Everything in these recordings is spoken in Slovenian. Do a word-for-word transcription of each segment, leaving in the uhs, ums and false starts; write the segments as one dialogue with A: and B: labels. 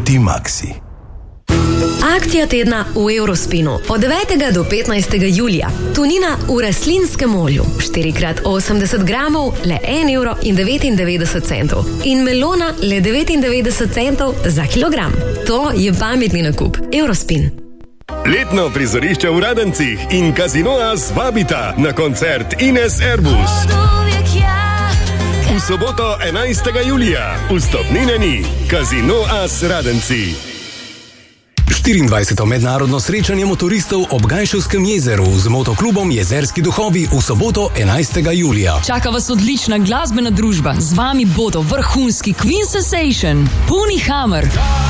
A: Optimaxi.
B: Akcija tedna v Eurospinu od devetega do petnajstega julija. Tunina v rastlinskem olju, štiri krat osemdeset gramov, le en evro in devetindevetdeset centov. In melona le devetindevetdeset centov za kilogram. To je pametni nakup. Eurospin.
C: Letno prizorišče v Radencih in Casino As vabita na koncert Ines Airbus. V soboto enajstega julija. Vstopnine ni. Casino As Radenci.
D: štiriindvajseto mednarodno srečanje motoristov ob Gajševskem jezeru z motoklubom Jezerski duhovi v soboto enajstega julija.
E: Čaka vas odlična glasbena družba. Z vami bodo vrhunski Queen Sensation, Puni Hammer,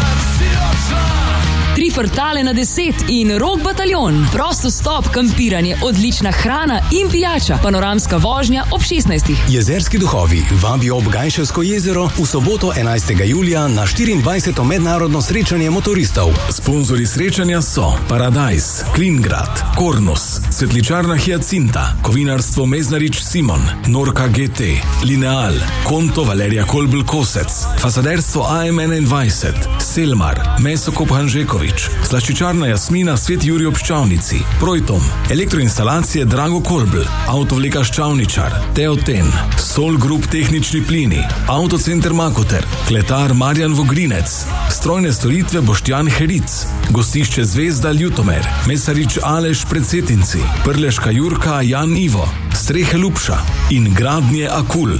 E: Tri Frtale na deset in Rock Bataljon. Prosto stop, kampiranje, odlična hrana in pijača. Panoramska vožnja ob šestnajstih.
D: Jezerski duhovi vabijo ob Gajševsko jezero v soboto enajstega julija na štiriindvajseto mednarodno srečanje motoristov.
A: Sponzorji srečanja so Paradise, Klingrad, Kornus, Svetličarna Hyacinta, Kovinarstvo Meznarič Simon, Norka G T, Lineal, Konto Valerija Kolbl Kosec, Fasaderstvo A M enaindvajset, Selmar, Mesokop Hanžekovič, Slaščičarna Jasmina Svet Jurij ob Ščavnici, Projtom, elektroinstalacije Drago Kolbl, Avtovleka Ščavničar, Teoten, Sol Group Tehnični plini, Autocenter Makoter, Kletar Marjan Vogrinec, Strojne storitve Boštjan Heric, Gostišče Zvezda Ljutomer, Mesarič Aleš Predsetinci, Prleška Jurka Jan Ivo, Strehe Lupša in Gradnje Akul.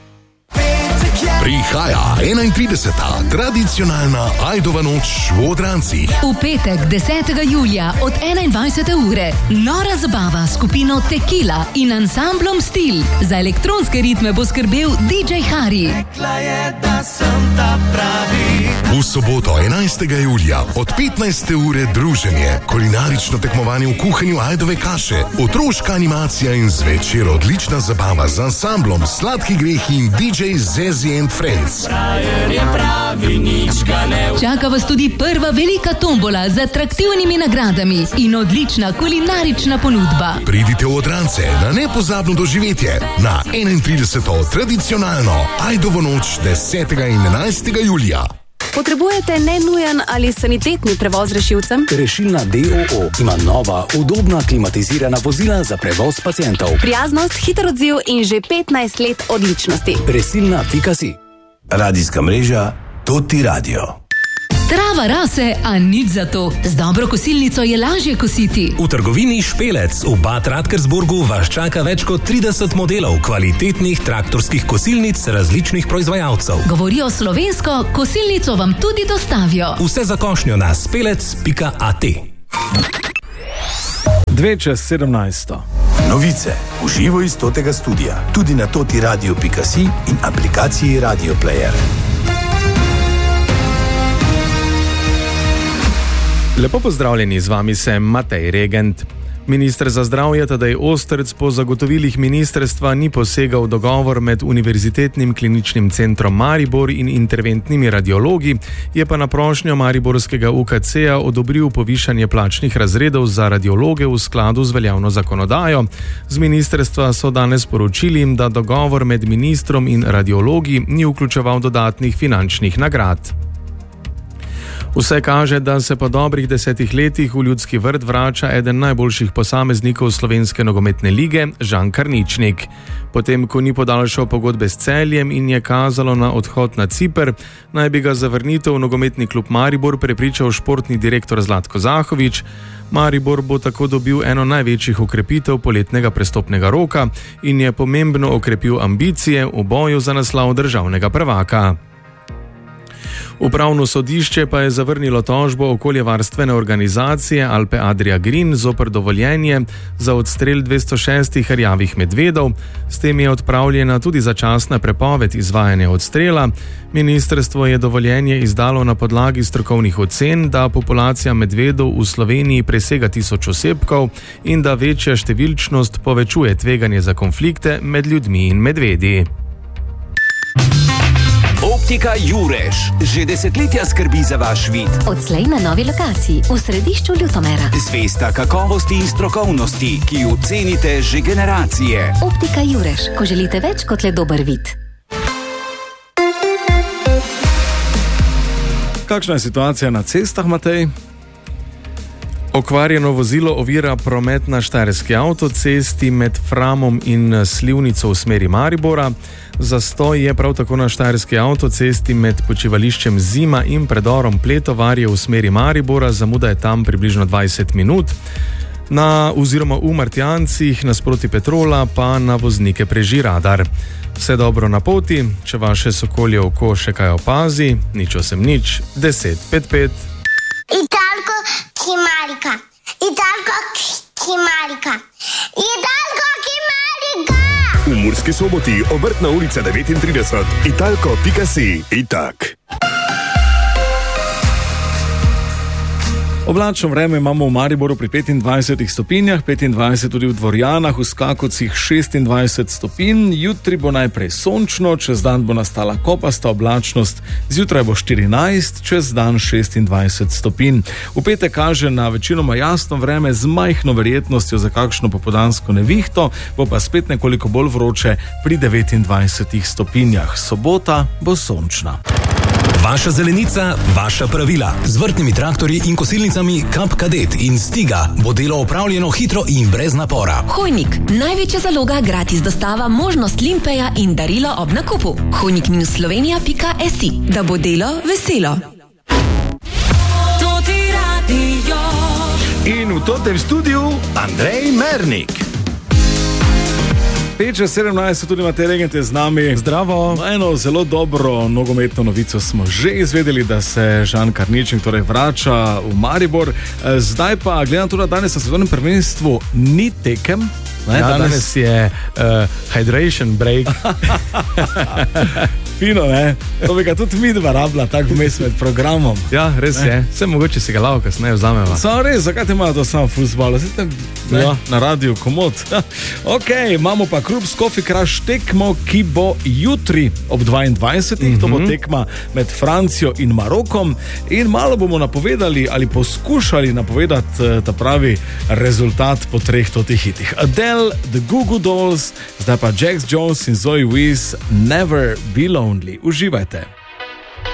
F: Prihaja enaintrideseta tradicionalna Ajdova noč v Odrancih.
G: V petek desetega julija od enaindvajsete ure nora zabava s skupino Tequila in ansamblom Stil. Za elektronske ritme bo skrbel D J Hari.
F: V soboto enajstega julija od petnajste ure druženje, kulinarično tekmovanje v kuhanju ajdove kaše, otroška animacija in zvečer odlična zabava z ansamblom Sladki grehi in D J Zezi and Friends.
G: Čaka vas tudi prva velika tombola z atraktivnimi nagradami in odlična kulinarična ponudba.
F: Pridite v Odrance na nepozabno doživetje na enaintrideseto tradicionalno Ajdovo noč desetega in enajstega julija.
H: Potrebujete nenujen ali sanitetni prevoz rešilcem?
D: Rešilna D O O ima nova, udobna, klimatizirana vozila za prevoz pacientov.
H: Prijaznost, hiter odziv in že petnajst let odličnosti.
D: Resilna pika si.
A: Radijska mreža Toti Radio.
G: Trava rase, a nič za to. Z dobro kosilnico je lažje kositi.
I: V trgovini Špelec v Bad Radkersburgu vas čaka več kot trideset modelov kvalitetnih traktorskih kosilnic različnih proizvajalcev.
G: Govorijo slovensko, kosilnico vam tudi dostavijo.
I: Vse za košnjo na spelec pika a t.
J: Dve čez sedemnajsto.
A: Novice v živo iz Totega studia, tudi na totiradio pika si in aplikaciji Radio Player.
J: Lepo pozdravljeni, z vami sem Matej Regent. Minister za zdravje Tadej Ostrc po zagotovilih ministrstva ni posegal v dogovor med Univerzitetnim kliničnim centrom Maribor in interventnimi radiologi, je pa na prošnjo mariborskega U K C-ja odobril povišanje plačnih razredov za radiologe v skladu z veljavno zakonodajo. Z ministrstva so danes poročili, da dogovor med ministrom in radiologi ni vključeval dodatnih finančnih nagrad. Vse kaže, da se po dobrih desetih letih v Ljudski vrt vrača eden najboljših posameznikov slovenske nogometne lige, Žan Karničnik. Potem, ko ni podaljšal pogodbe s Celjem in je kazalo na odhod na Ciper, naj bi ga zavrnitev v nogometni klub Maribor prepričal športni direktor Zlatko Zahovič. Maribor bo tako dobil eno največjih okrepitev poletnega prestopnega roka in je pomembno okrepil ambicije v boju za naslov državnega prvaka. Upravno sodišče pa je zavrnilo tožbo okoljevarstvene organizacije Alpe Adria Green zoper dovoljenje za odstrel dvesto šestih rjavih medvedov. S tem je odpravljena tudi začasna prepoved izvajanja odstrela. Ministrstvo je dovoljenje izdalo na podlagi strokovnih ocen, da populacija medvedov v Sloveniji presega tisoč osebkov in da večja številčnost povečuje tveganje za konflikte med ljudmi in medvedi.
K: Optika Jurež že desetletja skrbi za vaš vid.
L: Odslej na novi lokaciji v središču Ljutomera.
K: Zvesta kakovosti in strokovnosti, ki jo cenite že generacije.
L: Optika Jurež, ko želite več kot le dober vid.
M: kakšna je situacija na cestah, Matej?
J: Okvarjeno vozilo ovira promet na štajerski avtocesti med Framom in Slivnico v smeri Maribora. Zastoj je prav tako na štajerski avtocesti med počivališčem Zima in predorom Pletovarje v smeri Maribora. Zamuda je tam približno dvajset minut. Na oziroma v Martjancih nasproti Petrola pa na voznike preži radar. Vse dobro na poti, če vaše sokolje oko še kaj opazi, nič osem nič, deset pet pet.
N: Italko Kimarika, Italko Kimarika, Italko Kimarika.
C: V Murski Soboti, Obrtna ulica devetintrideset, italko pika si, itak.
M: Oblačno vreme imamo v Mariboru pri petindvajsetih stopinjah, petindvajset tudi v Dvorjanah, v Skakovcih šestindvajset stopinj. Jutri bo najprej sončno, čez dan bo nastala kopasta oblačnost, zjutraj bo štirinajst, čez dan šestindvajset stopinj. V petek kaže na večinoma jasno vreme z majhno verjetnostjo za kakšno popoldansko nevihto, bo pa spet nekoliko bolj vroče pri devetindvajsetih stopinjah. Sobota bo sončna.
D: Vaša zelenica, vaša pravila. Z vrtnimi traktorji in kosilnicami Kap Kadet in Stiga bo delo opravljeno hitro in brez napora.
B: Hojnik, največja zaloga, gratis dostava, možnost limpeja in darilo ob nakupu. hojnik minus slovenija pika si, da bo delo veselo.
M: In v totem studiu Andrej Mernik. Peče sedemnajst, tudi Matej Regent je z nami.
J: Zdravo.
M: Eno zelo dobro nogometno novico smo že izvedeli, da se Žan Karničnik torej vrača v Maribor. Zdaj pa, gledam tudi, da danes na svetovnem prvenstvu ni tekem.
J: Ne, ja, danes... danes je uh, hydration break.
M: Fino, ne? To bi ga tudi mi dva rabila, tako vmes med programom.
J: Ja, res ne? Je. Vse mogoče si ga lao kasneje vzameva.
M: Samo res, zakaj te imajo to samo fuzbalo? Ja. Na radiju komod. Ok, imamo pa Krups Coffee Crush tekmo, ki bo jutri ob dvaindvajsetih. Mm-hmm. To bo tekma med Francijo in Marokom. In malo bomo napovedali ali poskušali napovedati ta pravi rezultat po treh totih hitih. Adele, The Goo Goo Dolls, zdaj pa Jax Jones in Zoe Wiz, Never Be Lonely. Uživajte.